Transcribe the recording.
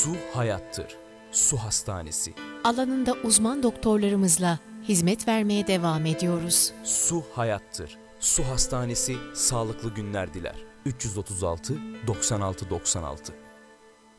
Su hayattır. Su Hastanesi. Alanında uzman doktorlarımızla hizmet vermeye devam ediyoruz. Su hayattır. Su Hastanesi sağlıklı günler diler. 336 96 96